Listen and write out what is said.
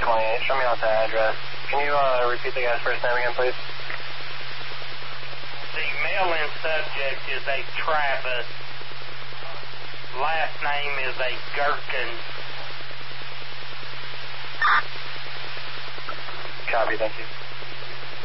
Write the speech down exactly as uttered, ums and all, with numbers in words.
twenty-eight. Show me out the address. Can you uh, repeat the guy's first name again, please? The mail-in subject is a Travis. Last name is a Gherkin. Copy, thank you.